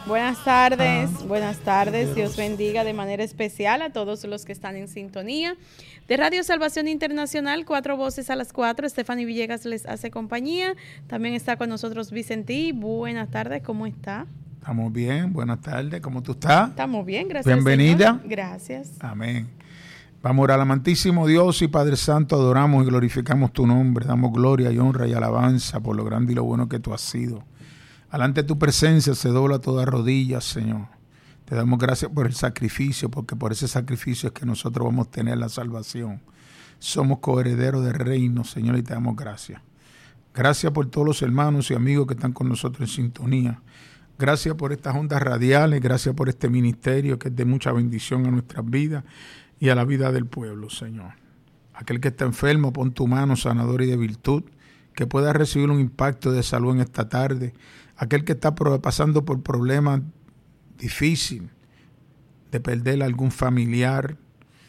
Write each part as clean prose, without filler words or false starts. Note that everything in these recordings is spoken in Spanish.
Buenas tardes. Dios bendiga de manera especial a todos los que están en sintonía de Radio Salvación Internacional, 4 voces a las 4. Stephanie Villegas les hace compañía. También está con nosotros Vicentí. Buenas tardes, ¿cómo está? Estamos bien, buenas tardes, ¿cómo tú estás? Estamos bien, gracias. Bienvenida. Señor. Gracias. Amén. Vamos a orar al amantísimo Dios y Padre Santo, adoramos y glorificamos tu nombre, damos gloria y honra y alabanza por lo grande y lo bueno que tú has sido. Alante de tu presencia se dobla toda rodilla, Señor. Te damos gracias por el sacrificio, porque por ese sacrificio es que nosotros vamos a tener la salvación. Somos coherederos del reino, Señor, y te damos gracias. Gracias por todos los hermanos y amigos que están con nosotros en sintonía. Gracias por estas ondas radiales, gracias por este ministerio que es de mucha bendición a nuestras vidas y a la vida del pueblo, Señor. Aquel que está enfermo, pon tu mano sanadora y de virtud, que pueda recibir un impacto de salud en esta tarde. Aquel que está pasando por problemas difíciles, de perder a algún familiar,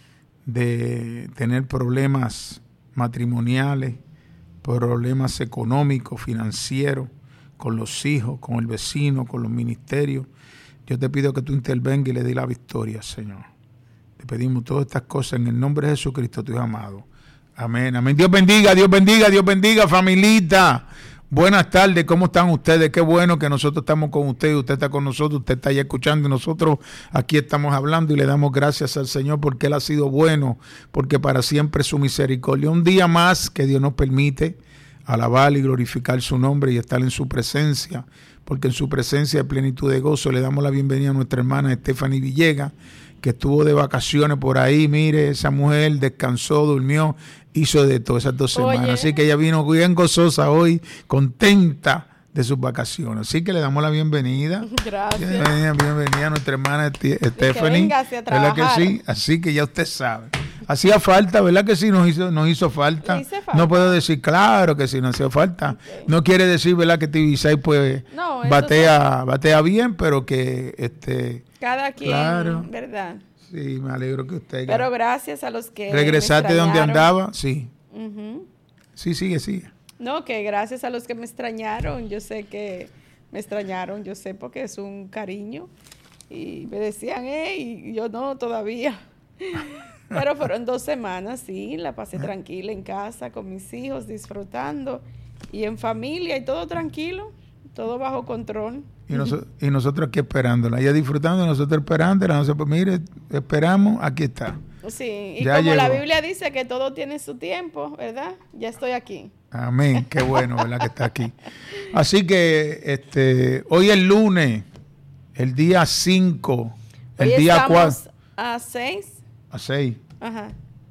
de tener problemas matrimoniales, problemas económicos, financieros, con los hijos, con el vecino, con los ministerios. Yo te pido que tú intervengas y le des la victoria, Señor. Te pedimos todas estas cosas en el nombre de Jesucristo, tu Hijo amado. Amén, amén. Dios bendiga, Dios bendiga, Dios bendiga, familita. Buenas tardes, ¿cómo están ustedes? Qué bueno que nosotros estamos con ustedes, usted está con nosotros, usted está ahí escuchando y nosotros aquí estamos hablando y le damos gracias al Señor porque Él ha sido bueno, porque para siempre es su misericordia. Un día más que Dios nos permite alabar y glorificar su nombre y estar en su presencia, porque en su presencia hay plenitud de gozo. Le damos la bienvenida a nuestra hermana Stephanie Villegas, que estuvo de vacaciones por ahí. Mire, esa mujer descansó, durmió, hizo de todo esas 2 semanas. Oye. Así que ella vino bien gozosa hoy, contenta de sus vacaciones. Así que le damos la bienvenida. Gracias. Bienvenida a nuestra hermana Stephanie. Que véngase a ¿Verdad que trabajar. sí? Así que ya usted sabe. Hacía falta, ¿verdad que sí? Nos hizo falta. ¿Le hice falta? No puedo decir, claro que sí, nos hacía falta. Okay. No quiere decir, ¿verdad? Que TV6 pues No, eso batea bien, pero que cada quien, claro. ¿verdad? Sí, me alegro que usted. Pero gracias a los que ¿Regresaste de donde andaba? Sí. Uh-huh. Sí, sigue. No, que gracias a los que me extrañaron. Yo sé que me extrañaron, yo sé porque es un cariño. Y me decían, y yo no, todavía. Pero fueron 2 semanas, sí, la pasé tranquila en casa con mis hijos, disfrutando. Y en familia y todo tranquilo, todo bajo control. Y nosotros aquí esperándola, ella disfrutando, nosotros esperándola. Nosotros, pues, mire, esperamos, aquí está. Sí, y Ya como llegó. la Biblia dice que todo tiene su tiempo, ¿verdad? Ya estoy aquí. Amén, qué bueno, ¿verdad? Que está aquí. Así que hoy es lunes, el día 5, el Hoy día 4. estamos a 6. A 6. Ajá.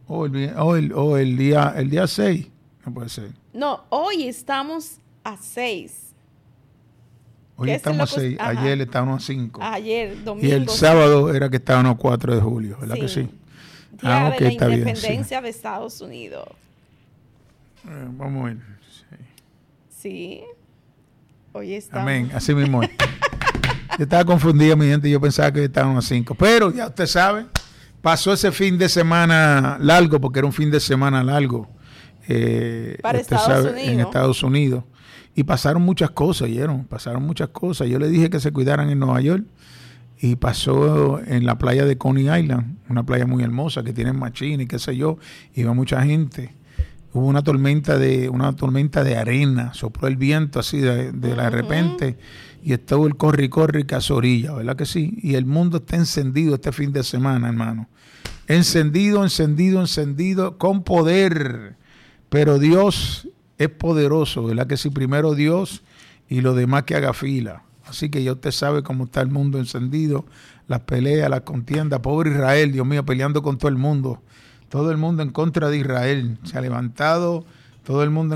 El día 6. No puede ser. No, hoy estamos a 6. Hoy ¿Qué estamos es a lo que- 6, Ajá. ayer estábamos a 5. Ayer, domingo. Y el sábado era que estábamos a 4 de julio, ¿verdad que sí? Día ok, de la está bien, independencia de Estados Unidos. Vamos a ver. Sí. Sí. Hoy estamos. Amén, así mismo es. Yo estaba confundido, mi gente, yo pensaba que estábamos a 5. Pero ya usted sabe, pasó ese fin de semana largo, porque era un fin de semana largo. Para usted Estados sabe, Unidos. en Estados Unidos. Y pasaron muchas cosas, ¿oyeron? Pasaron muchas cosas. Yo le dije que se cuidaran en Nueva York. Y pasó en la playa de Coney Island, una playa muy hermosa que tiene machín y qué sé yo. Iba mucha gente. Hubo una tormenta de arena, sopló el viento así de repente y estuvo el corre y casorilla, ¿verdad que sí? Y el mundo está encendido este fin de semana, hermano. Encendido, con poder. Pero Dios es poderoso, ¿verdad que sí? Primero Dios y lo demás que haga fila. Así que ya usted sabe cómo está el mundo encendido, las peleas, las contiendas. Pobre Israel, Dios mío, peleando con todo el mundo en contra de Israel. Se ha levantado todo el mundo